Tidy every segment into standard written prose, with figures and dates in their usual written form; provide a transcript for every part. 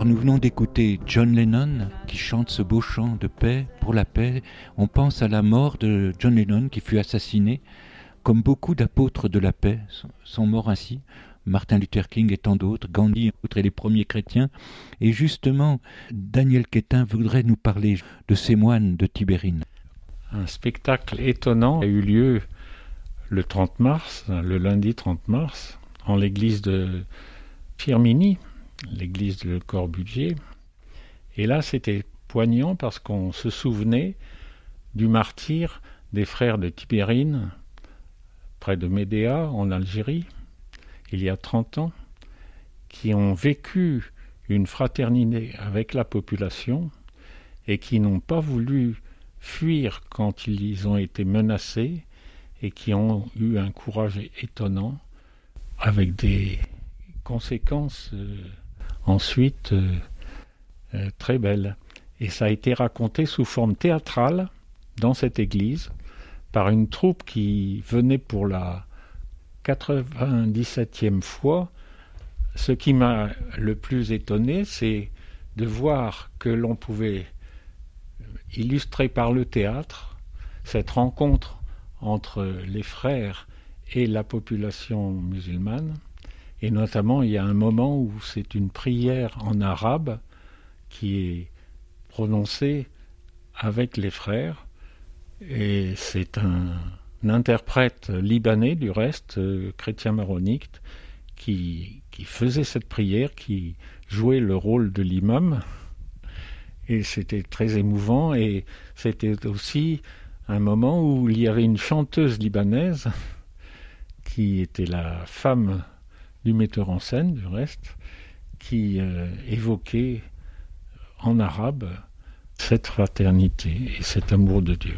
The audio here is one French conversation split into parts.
Nous venons d'écouter John Lennon qui chante ce beau chant de paix pour la paix. On pense à la mort de John Lennon qui fut assassiné, comme beaucoup d'apôtres de la paix sont morts ainsi. Martin Luther King et tant d'autres, Gandhi et les premiers chrétiens. Et justement, Daniel Quétin voudrait nous parler de ces moines de Tibérine. Un spectacle étonnant a eu lieu le 30 mars, le lundi 30 mars, en l'église de Firminy, l'église de Le Corbusier. Et là, c'était poignant parce qu'on se souvenait du martyre des frères de Tibérine, près de Médéa, en Algérie, il y a 30 ans, qui ont vécu une fraternité avec la population et qui n'ont pas voulu fuir quand ils ont été menacés et qui ont eu un courage étonnant avec des conséquences ensuite très belles. Et ça a été raconté sous forme théâtrale dans cette église par une troupe qui venait pour la 97e fois. Ce qui m'a le plus étonné, c'est de voir que l'on pouvait illustrer par le théâtre cette rencontre entre les frères et la population musulmane. Et notamment, il y a un moment où c'est une prière en arabe qui est prononcée avec les frères. Et c'est un interprète libanais, du reste, chrétien maronite, qui faisait cette prière, qui jouait le rôle de l'imam. Et c'était très émouvant. Et c'était aussi un moment où il y avait une chanteuse libanaise qui était la femme du metteur en scène, du reste, qui évoquait en arabe cette fraternité et cet amour de Dieu.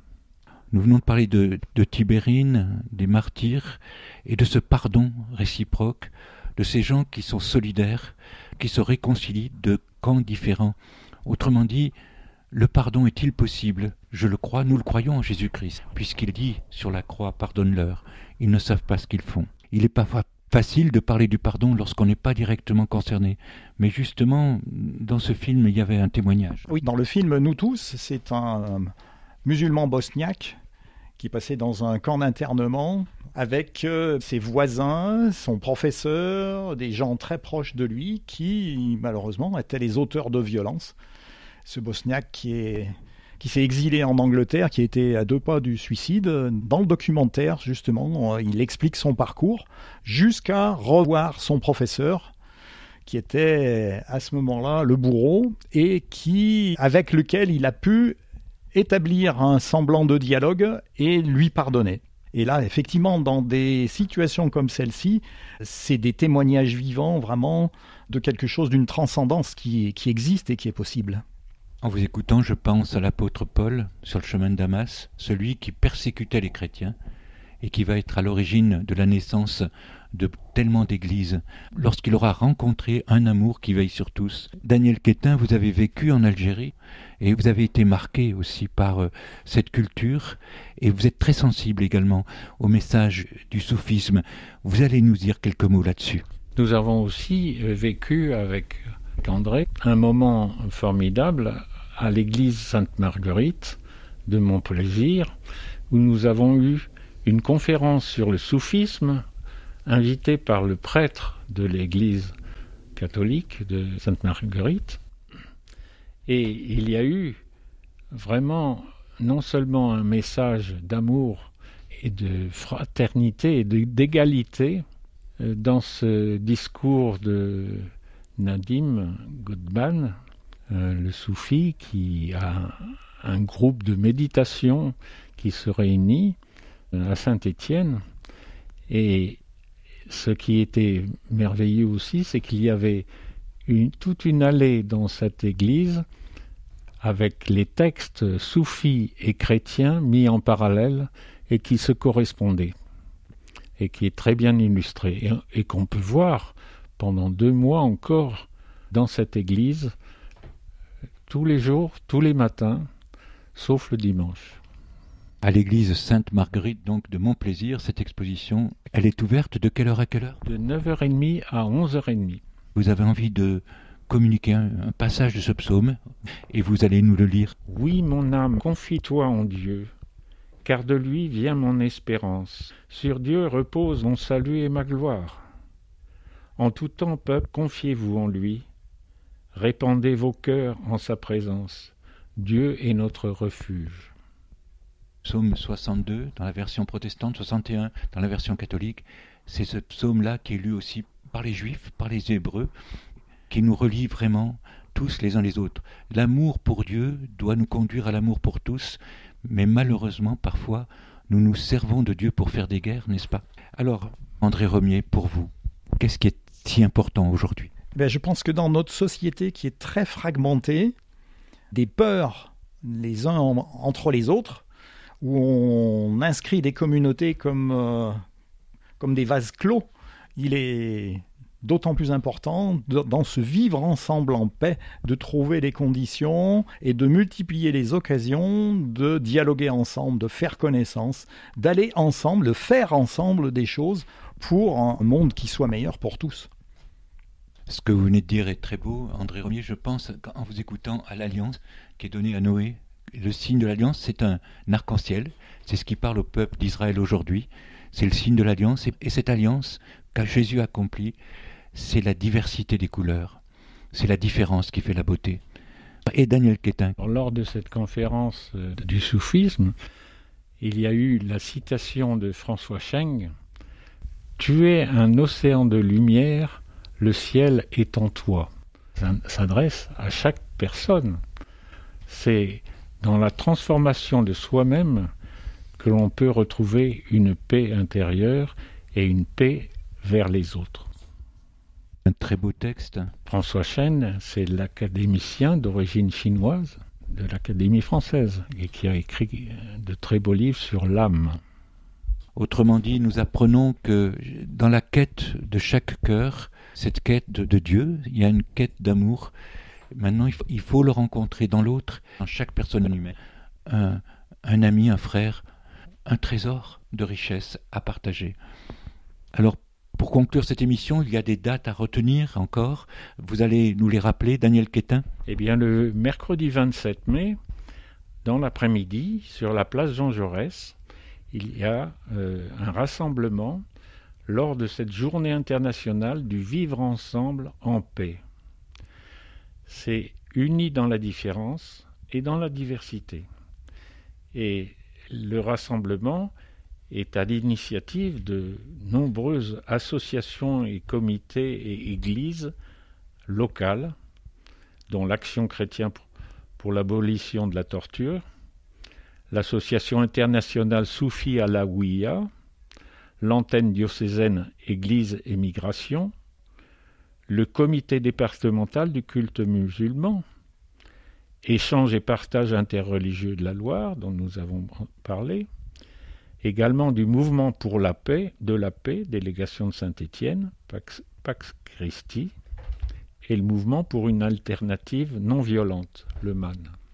Nous venons de parler de Tibérine, des martyrs, et de ce pardon réciproque, de ces gens qui sont solidaires, qui se réconcilient de camps différents. Autrement dit, le pardon est-il possible ? Je le crois, nous le croyons en Jésus-Christ, puisqu'il dit sur la croix, pardonne-leur, ils ne savent pas ce qu'ils font. Il est parfois facile de parler du pardon lorsqu'on n'est pas directement concerné. Mais justement, dans ce film, il y avait un témoignage. Oui, dans le film Nous tous, c'est un musulman bosniaque qui passait dans un camp d'internement avec ses voisins, son professeur, des gens très proches de lui qui, malheureusement, étaient les auteurs de violences. Ce bosniaque qui s'est exilé en Angleterre, qui était à 2 pas du suicide. Dans le documentaire, justement, il explique son parcours jusqu'à revoir son professeur, qui était à ce moment-là le bourreau, et avec lequel il a pu établir un semblant de dialogue et lui pardonner. Et là, effectivement, dans des situations comme celle-ci, c'est des témoignages vivants, vraiment, de quelque chose, d'une transcendance qui existe et qui est possible. En vous écoutant, je pense à l'apôtre Paul sur le chemin de Damas, celui qui persécutait les chrétiens et qui va être à l'origine de la naissance de tellement d'églises, lorsqu'il aura rencontré un amour qui veille sur tous. Daniel Quétin, vous avez vécu en Algérie et vous avez été marqué aussi par cette culture et vous êtes très sensible également au message du soufisme. Vous allez nous dire quelques mots là-dessus. Nous avons aussi vécu avec André un moment formidable à l'église Sainte-Marguerite de Montplaisir, où nous avons eu une conférence sur le soufisme invitée par le prêtre de l'église catholique de Sainte-Marguerite. Et il y a eu vraiment non seulement un message d'amour et de fraternité et d'égalité dans ce discours de Nadim Goutban, le soufi qui a un groupe de méditation qui se réunit à Saint-Étienne. Et ce qui était merveilleux aussi, c'est qu'il y avait toute une allée dans cette église avec les textes soufis et chrétiens mis en parallèle et qui se correspondaient et qui est très bien illustré et qu'on peut voir pendant 2 mois encore dans cette église tous les jours, tous les matins, sauf le dimanche. À l'église Sainte-Marguerite donc de Montplaisir, cette exposition, elle est ouverte de quelle heure à quelle heure ? De 9h30 à 11h30. Vous avez envie de communiquer un passage de ce psaume et vous allez nous le lire. Oui, mon âme, confie-toi en Dieu, car de lui vient mon espérance. Sur Dieu repose mon salut et ma gloire. En tout temps, peuple, confiez-vous en lui. Répandez vos cœurs en sa présence. Dieu est notre refuge. Psaume 62 dans la version protestante, 61 dans la version catholique. C'est ce psaume-là qui est lu aussi par les Juifs, par les Hébreux, qui nous relie vraiment tous les uns les autres. L'amour pour Dieu doit nous conduire à l'amour pour tous, mais malheureusement, parfois, nous nous servons de Dieu pour faire des guerres, n'est-ce pas? Alors, André Romier, pour vous, qu'est-ce qui est si important aujourd'hui? Je pense que dans notre société qui est très fragmentée, des peurs les uns entre les autres, où on inscrit des communautés comme des vases clos, il est d'autant plus important dans ce vivre ensemble en paix, de trouver des conditions et de multiplier les occasions de dialoguer ensemble, de faire connaissance, d'aller ensemble, de faire ensemble des choses pour un monde qui soit meilleur pour tous. Ce que vous venez de dire est très beau, André Romier. Je pense, en vous écoutant, à l'alliance qui est donnée à Noé. Le signe de l'alliance, c'est un arc-en-ciel. C'est ce qui parle au peuple d'Israël aujourd'hui. C'est le signe de l'alliance. Et cette alliance qu'a Jésus accomplie, c'est la diversité des couleurs. C'est la différence qui fait la beauté. Et Daniel Quétin. Lors de cette conférence du soufisme, il y a eu la citation de François Cheng. « Tu es un océan de lumière, le ciel est en toi. » Ça s'adresse à chaque personne. C'est dans la transformation de soi-même que l'on peut retrouver une paix intérieure et une paix vers les autres. Un très beau texte. François Cheng, c'est l'académicien d'origine chinoise de l'Académie française et qui a écrit de très beaux livres sur l'âme. Autrement dit, nous apprenons que dans la quête de chaque cœur, cette quête de Dieu, il y a une quête d'amour. Maintenant, il faut le rencontrer dans l'autre, dans chaque personne humaine. Un ami, un frère, un trésor de richesse à partager. Alors, pour conclure cette émission, il y a des dates à retenir encore. Vous allez nous les rappeler, Daniel Quétin? Eh bien, le mercredi 27 mai, dans l'après-midi, sur la place Jean Jaurès, il y a un rassemblement lors de cette journée internationale du vivre ensemble en paix. C'est unis dans la différence et dans la diversité. Et le rassemblement est à l'initiative de nombreuses associations et comités et églises locales, dont l'Action chrétienne pour l'abolition de la torture, l'Association internationale Soufi Alaouia, l'antenne diocésaine Église et Migration, le comité départemental du culte musulman, échange et partage interreligieux de la Loire, dont nous avons parlé, également du mouvement pour la paix, délégation de Saint-Étienne, Pax Christi, et le mouvement pour une alternative non violente, le MAN.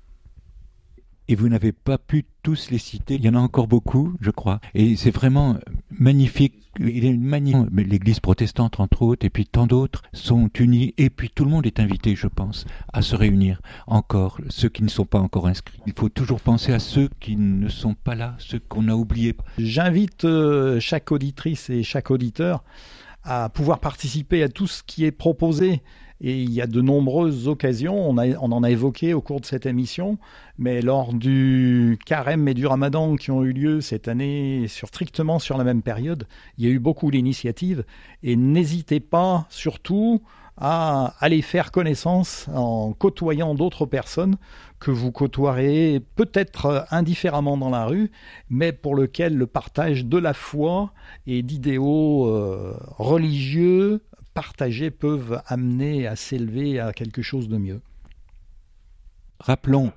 Et vous n'avez pas pu tous les citer, il y en a encore beaucoup, je crois. Et c'est vraiment magnifique. Il est magnifique. L'Église protestante, entre autres, et puis tant d'autres sont unis. Et puis tout le monde est invité, je pense, à se réunir encore, ceux qui ne sont pas encore inscrits. Il faut toujours penser à ceux qui ne sont pas là, ceux qu'on a oubliés. J'invite chaque auditrice et chaque auditeur à pouvoir participer à tout ce qui est proposé. Et il y a de nombreuses occasions, on en a évoqué au cours de cette émission, mais lors du carême et du ramadan qui ont eu lieu cette année strictement sur la même période, il y a eu beaucoup d'initiatives et n'hésitez pas surtout à aller faire connaissance en côtoyant d'autres personnes que vous côtoierez peut-être indifféremment dans la rue, mais pour lequel le partage de la foi et d'idéaux religieux partagés peuvent amener à s'élever à quelque chose de mieux. Rappelons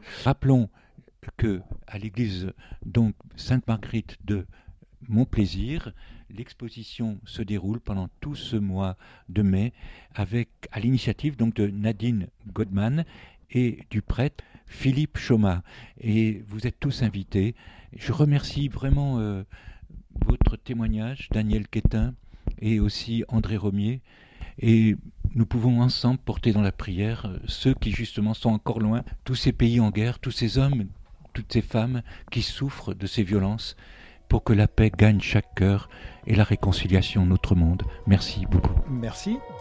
que à l'église donc Sainte-Marguerite de Montplaisir, l'exposition se déroule pendant tout ce mois de mai avec à l'initiative donc de Nadine Godman et du prêtre Philippe Chaumat. Et vous êtes tous invités. Je remercie vraiment votre témoignage, Daniel Quétin, et aussi André Romier. et nous pouvons ensemble porter dans la prière ceux qui justement sont encore loin, tous ces pays en guerre, tous ces hommes, toutes ces femmes qui souffrent de ces violences, pour que la paix gagne chaque cœur et la réconciliation notre monde. Merci beaucoup. Merci.